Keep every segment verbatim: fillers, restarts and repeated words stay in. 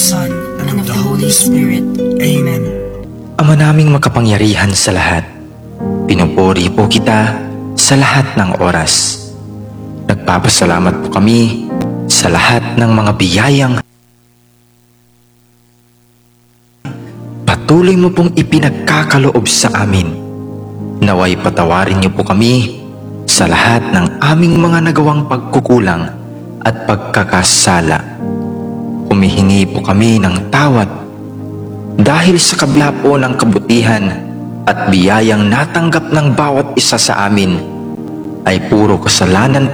Son, and of the Holy Spirit. Amen. Ama naming makapangyarihan sa lahat, pinupuri po kita sa lahat ng oras. Nagpapasalamat po kami sa lahat ng mga biyayang patuloy mo pong ipinagkakaloob sa amin. Naway patawarin niyo po kami sa lahat ng aming mga nagawang pagkukulang at pagkakasala. Humihingi po kami ng tawad dahil sa kabla po ng kabutihan at biyayang natanggap ng bawat isa sa amin ay puro kasalanan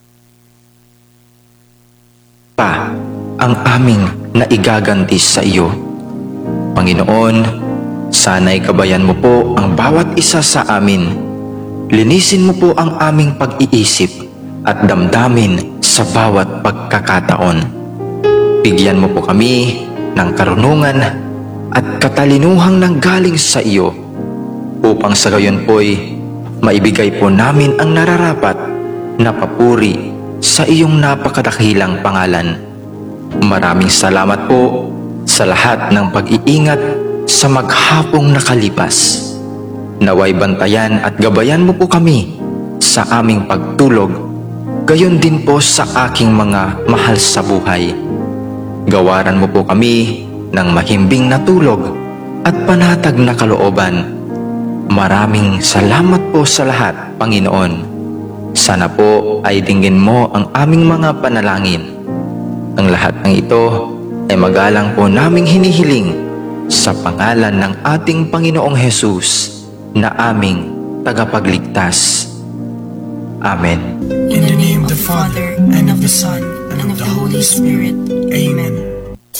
pa ang aming naigaganti sa iyo. Panginoon, sana'y gabayan mo po ang bawat isa sa amin. Linisin mo po ang aming pag-iisip at damdamin sa bawat pagkakataon. Bigyan mo po kami ng karunungan at katalinuhang nanggaling sa iyo upang sa gayon po'y maibigay po namin ang nararapat na papuri sa iyong napakadakilang pangalan. Maraming salamat po sa lahat ng pag-iingat sa maghapong nakalipas. Naway bantayan at gabayan mo po kami sa aming pagtulog, gayon din po sa aking mga mahal sa buhay. Gawaran mo po kami ng mahimbing na tulog at panatag na kalooban. Maraming salamat po sa lahat, Panginoon. Sana po ay dinggin mo ang aming mga panalangin. Ang lahat ng ito ay magalang po naming hinihiling sa pangalan ng ating Panginoong Hesus na aming tagapagligtas. Amen. In the name of the Father, and of the Son, and of the Holy Spirit. Amen.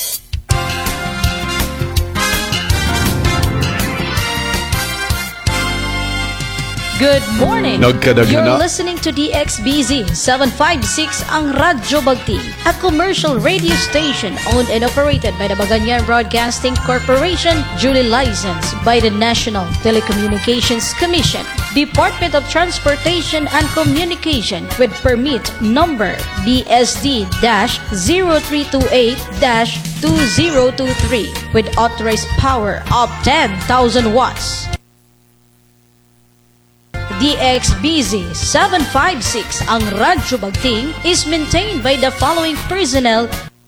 Good morning! Nagkadaghan You're na. listening to D X B Z seven five six ang Radyo Bagti, a commercial radio station owned and operated by the Baganyan Broadcasting Corporation, duly licensed by the National Telecommunications Commission, Department of Transportation and Communication, with permit number B S D zero three two eight two zero two three, with authorized power of ten thousand watts. D X B Z seven five six ang Radyo Bagting is maintained by the following personnel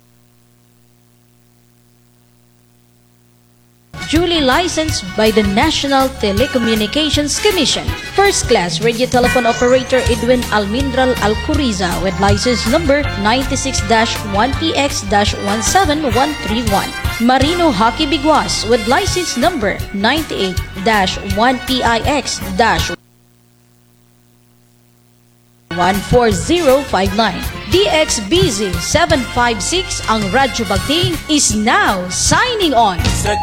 duly licensed by the National Telecommunications Commission. First Class Radio Telephone Operator Edwin Almindral Alcuriza with license number ninety-six dash one P X dash one seven one three one. Marino Hockey Biguas with license number ninety-eight dash one P I X dash one four zero five nine. D X B Z seven five six ang Radyo Bagting is now signing on.